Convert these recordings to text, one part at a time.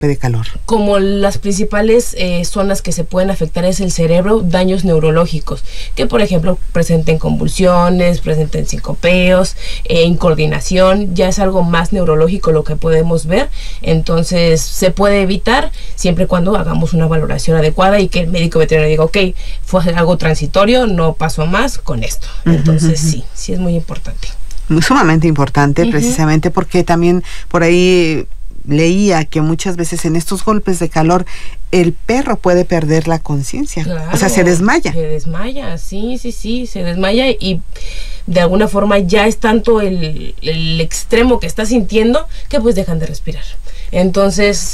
de calor? Como las principales zonas que se pueden afectar es el cerebro, daños neurológicos, que por ejemplo presenten convulsiones, presenten sincopeos, incoordinación, ya es algo más neurológico lo que podemos ver. Entonces se puede evitar siempre y cuando hagamos una valoración adecuada y que el médico veterinario diga, ok, fue algo transitorio, no pasó más con esto. Entonces sí es muy importante. Sumamente importante, precisamente porque también por ahí leía que muchas veces en estos golpes de calor el perro puede perder la conciencia. Claro, o sea, se desmaya. Se desmaya, sí, se desmaya y de alguna forma ya es tanto el extremo que está sintiendo que pues dejan de respirar. Entonces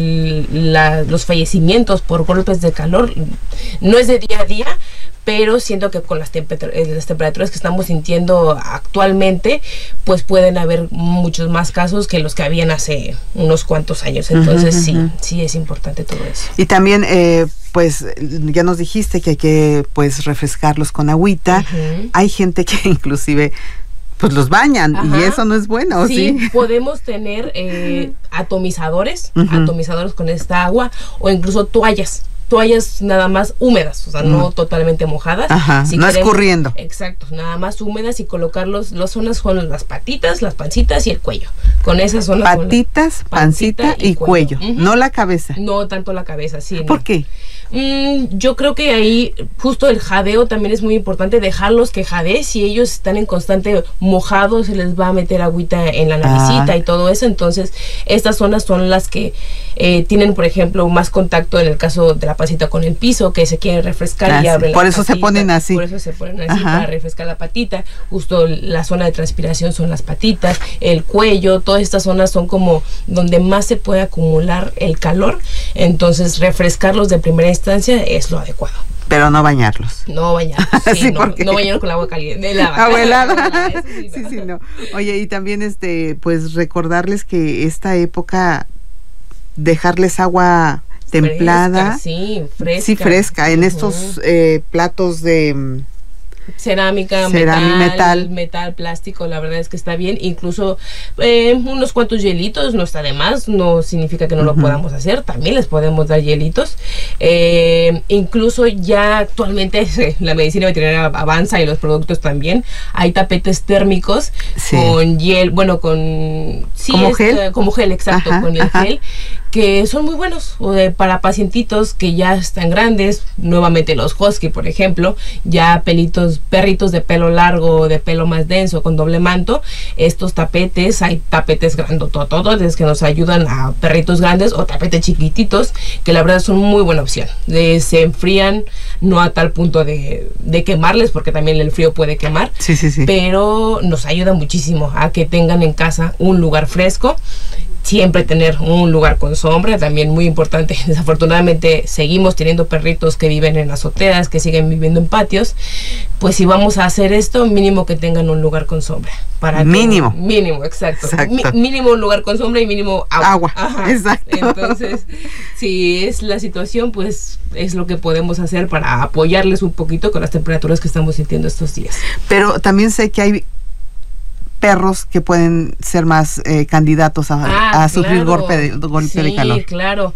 los fallecimientos por golpes de calor no es de día a día, pero siento que con las temperaturas que estamos sintiendo actualmente, pues pueden haber muchos más casos que los que habían hace unos cuantos años. Entonces sí es importante todo eso. Y también, pues ya nos dijiste que hay que pues refrescarlos con agüita. Hay gente que inclusive pues los bañan y eso no es bueno. Sí, podemos tener atomizadores con esta agua o incluso toallas nada más húmedas, o sea, no totalmente mojadas. Si no escurriendo. Exacto, nada más húmedas y colocarlos, las zonas con las patitas, las pancitas y el cuello. Con esas zonas. Patitas, pancita y cuello. No la cabeza. No tanto la cabeza, sí. ¿Por qué? Yo creo que ahí justo el jadeo también es muy importante, dejarlos que jadeen. Si ellos están en constante mojado, se les va a meter agüita en la naricita y todo eso. Entonces estas zonas son las que tienen, por ejemplo, más contacto en el caso de la pancita con el piso, que se quieren refrescar y abren por eso se ponen así. Por eso se ponen así, para refrescar la patita. Justo la zona de transpiración son las patitas, el cuello, todas estas zonas son como donde más se puede acumular el calor. Entonces refrescarlos de primera instancia es lo adecuado. Pero no bañarlos. No bañarlos, no bañarlos con agua caliente. Sí, no. Oye, y también pues recordarles que esta época dejarles agua templada, fresca en estos platos de cerámica, metal, plástico, la verdad es que está bien. Incluso unos cuantos hielitos no está de más, no significa que no lo podamos hacer, también les podemos dar hielitos. Incluso ya actualmente la medicina veterinaria avanza y los productos también. Hay tapetes térmicos con hiel, como gel, exacto, con el gel, que son muy buenos para pacientitos que ya están grandes. Nuevamente los husky, por ejemplo, ya perritos de pelo largo, de pelo más denso, con doble manto. Estos tapetes, hay tapetes grandotototes que nos ayudan a perritos grandes o tapetes chiquititos, que la verdad son muy buena opción. Se enfrían, no a tal punto de quemarles, porque también el frío puede quemar, pero nos ayuda muchísimo a que tengan en casa un lugar fresco. Siempre tener un lugar con sombra, también muy importante. Desafortunadamente seguimos teniendo perritos que viven en azoteas, que siguen viviendo en patios. Pues si vamos a hacer esto, mínimo que tengan un lugar con sombra. Mínimo, exacto. Mínimo un lugar con sombra y mínimo agua. Exacto. Entonces, si es la situación, pues es lo que podemos hacer para apoyarles un poquito con las temperaturas que estamos sintiendo estos días. Pero también sé que hay perros que pueden ser más candidatos a sufrir golpe de calor. Sí, claro.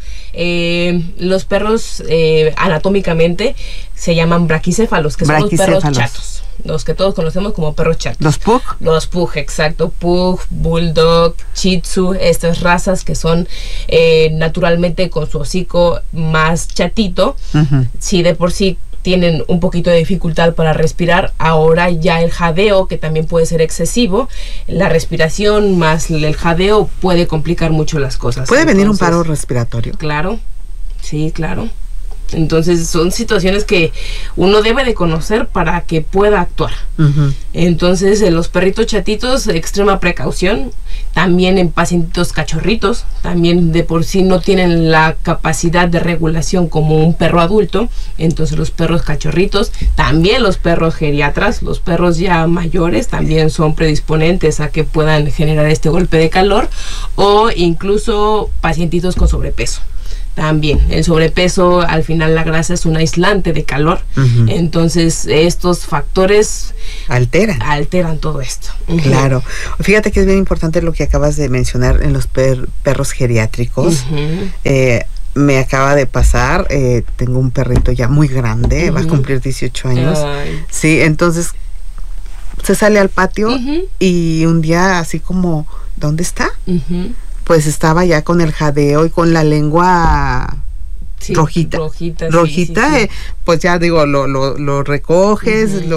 Los perros anatómicamente se llaman braquicéfalos, que son los perros chatos. Los que todos conocemos como perros chatos. ¿Los pug? Los pug, exacto. Pug, bulldog, shih tzu, estas razas que son naturalmente con su hocico más chatito. Sí, de por sí tienen un poquito de dificultad para respirar. Ahora ya el jadeo, que también puede ser excesivo, la respiración más el jadeo puede complicar mucho las cosas. ¿Puede venir un paro respiratorio? Claro, sí, claro. Entonces son situaciones que uno debe de conocer para que pueda actuar. Entonces en los perritos chatitos, extrema precaución. También en pacientitos cachorritos, también de por sí no tienen la capacidad de regulación como un perro adulto. Entonces los perros cachorritos, también los perros geriatras, los perros ya mayores también son predisponentes a que puedan generar este golpe de calor, o incluso pacientitos con sobrepeso. También el sobrepeso, al final la grasa es un aislante de calor. Entonces estos factores alteran todo esto. Claro. Fíjate que es bien importante lo que acabas de mencionar en los perros geriátricos. Me acaba de pasar, tengo un perrito ya muy grande, va a cumplir 18 años. Ay. Sí, entonces se sale al patio y un día así como, ¿dónde está? Pues estaba ya con el jadeo y con la lengua rojita, sí. pues ya digo, lo recoges,